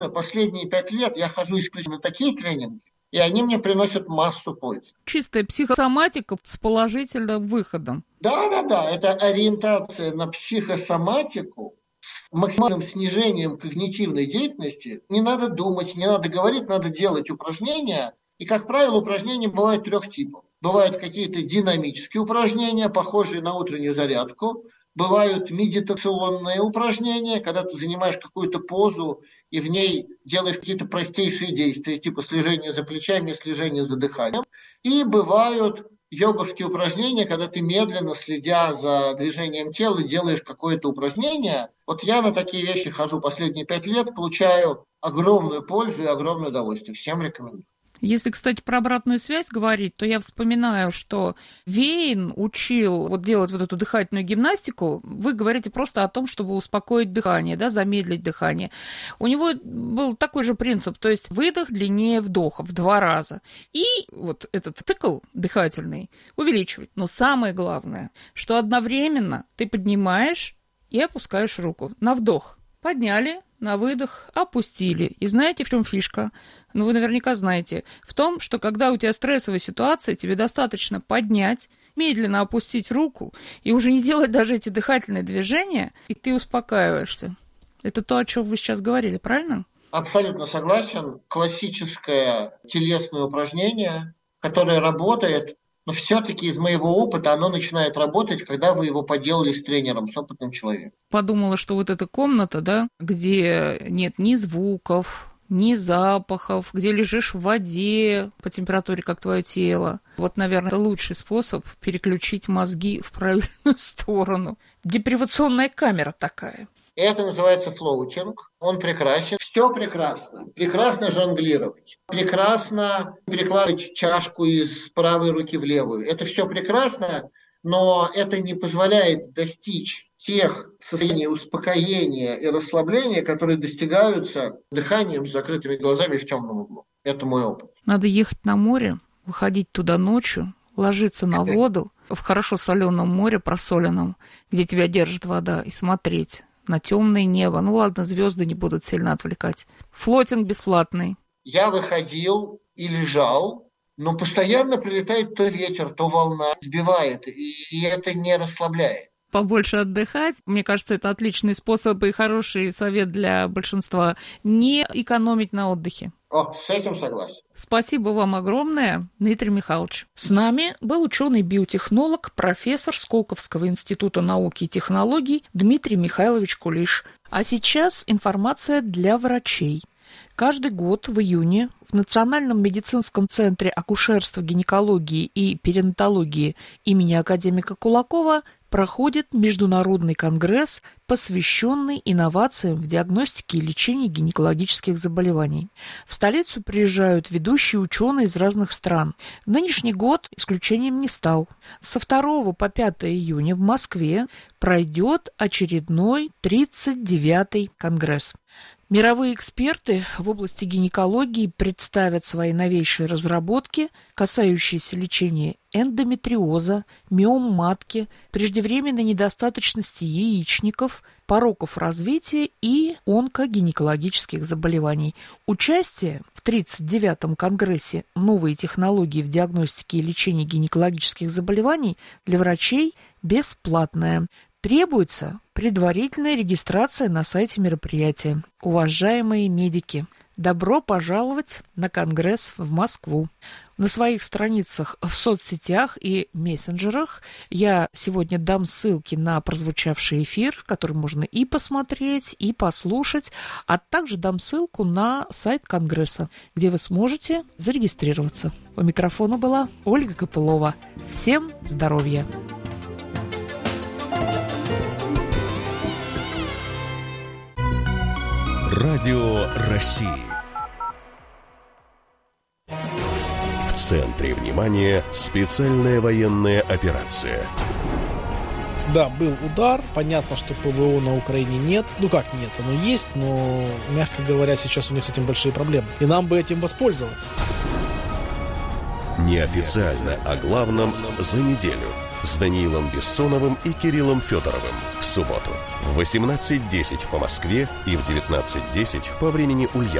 Последние 5 лет я хожу исключительно на такие тренинги, и они мне приносят массу пользы. Чистая психосоматика с положительным выходом. Да, это ориентация на психосоматику с максимальным снижением когнитивной деятельности. Не надо думать, не надо говорить, надо делать упражнения. И, как правило, упражнения бывают 3 типов. Бывают какие-то динамические упражнения, похожие на утреннюю зарядку. Бывают медитационные упражнения, когда ты занимаешь какую-то позу и в ней делаешь какие-то простейшие действия, типа слежения за плечами, слежения за дыханием. И бывают йоговские упражнения, когда ты медленно, следя за движением тела, делаешь какое-то упражнение. Вот я на такие вещи хожу последние 5 лет, получаю огромную пользу и огромное удовольствие. Всем рекомендую. Если, кстати, про обратную связь говорить, то я вспоминаю, что Вейн учил делать эту дыхательную гимнастику. Вы говорите просто о том, чтобы успокоить дыхание, замедлить дыхание. У него был такой же принцип, то есть выдох длиннее вдоха в 2 раза. И этот цикл дыхательный увеличивать. Но самое главное, что одновременно ты поднимаешь и опускаешь руку на вдох. Подняли, на выдох опустили. И знаете, в чем фишка? Вы наверняка знаете. В том, что когда у тебя стрессовая ситуация, тебе достаточно поднять, медленно опустить руку и уже не делать даже эти дыхательные движения, и ты успокаиваешься. Это то, о чем вы сейчас говорили, правильно? Абсолютно согласен. Классическое телесное упражнение, которое работает, но все-таки из моего опыта оно начинает работать, когда вы его поделали с тренером, с опытным человеком. Подумала, что эта комната, где нет ни звуков, ни запахов, где лежишь в воде по температуре, как твое тело. Наверное, это лучший способ переключить мозги в правильную сторону. Депривационная камера такая. Это называется флоутинг. Он прекрасен. Все прекрасно. Прекрасно жонглировать. Прекрасно перекладывать чашку из правой руки в левую. Это все прекрасно, но это не позволяет достичь тех состояний успокоения и расслабления, которые достигаются дыханием с закрытыми глазами в темном углу. Это мой опыт. Надо ехать на море, выходить туда ночью, ложиться на воду в хорошо соленом море, просоленном, где тебя держит вода, и смотреть на темное небо. Ладно, звезды не будут сильно отвлекать. Флотинг бесплатный. Я выходил и лежал, но постоянно прилетает то ветер, то волна, сбивает, и это не расслабляет. Побольше отдыхать. Мне кажется, это отличный способ и хороший совет для большинства. Не экономить на отдыхе. С этим согласен. Спасибо вам огромное, Дмитрий Михайлович. С нами был ученый-биотехнолог, профессор Сколковского института науки и технологий Дмитрий Михайлович Кулиш. А сейчас информация для врачей. Каждый год в июне в Национальном медицинском центре акушерства, гинекологии и перинатологии имени академика Кулакова проходит международный конгресс, посвященный инновациям в диагностике и лечении гинекологических заболеваний. В столицу приезжают ведущие ученые из разных стран. Нынешний год исключением не стал. Со 2 по 5 июня в Москве пройдет очередной 39-й конгресс. Мировые эксперты в области гинекологии представят свои новейшие разработки, касающиеся лечения эндометриоза, миом матки, преждевременной недостаточности яичников, пороков развития и онкогинекологических заболеваний. Участие в 39-м конгрессе «Новые технологии в диагностике и лечении гинекологических заболеваний» для врачей бесплатное. Требуется предварительная регистрация на сайте мероприятия. Уважаемые медики, добро пожаловать на конгресс в Москву. На своих страницах в соцсетях и мессенджерах я сегодня дам ссылки на прозвучавший эфир, который можно и посмотреть, и послушать, а также дам ссылку на сайт конгресса, где вы сможете зарегистрироваться. У микрофона была Ольга Копылова. Всем здоровья! Радио России. В центре внимания специальная военная операция. Да, был удар. Понятно, что ПВО на Украине нет. Как нет, оно есть, но, мягко говоря, сейчас у них с этим большие проблемы. И нам бы этим воспользоваться. Неофициально о главном за неделю с Даниилом Бессоновым и Кириллом Федоровым в субботу в 18:10 по Москве и в 19:10 по времени Ульяновска.